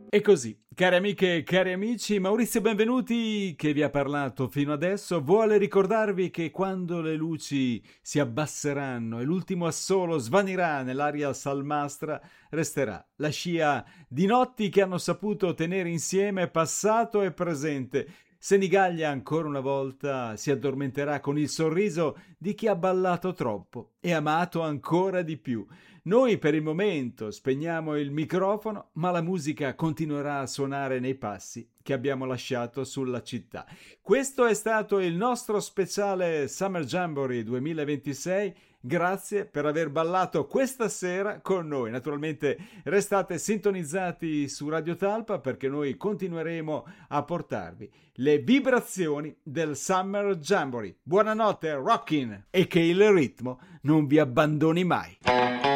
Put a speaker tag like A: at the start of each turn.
A: E così, cari amiche e cari amici, Maurizio Benvenuti, che vi ha parlato fino adesso, vuole ricordarvi che quando le luci si abbasseranno e l'ultimo assolo svanirà nell'aria salmastra, resterà la scia di notti che hanno saputo tenere insieme passato e presente. Senigallia ancora una volta si addormenterà con il sorriso di chi ha ballato troppo e amato ancora di più. Noi per il momento spegniamo il microfono, ma la musica continuerà a suonare nei passi che abbiamo lasciato sulla città. Questo è stato il nostro speciale Summer Jamboree 2026. Grazie per aver ballato questa sera con noi. Naturalmente restate sintonizzati su Radio Talpa perché noi continueremo a portarvi le vibrazioni del Summer Jamboree. Buonanotte, rockin', e che il ritmo non vi abbandoni mai.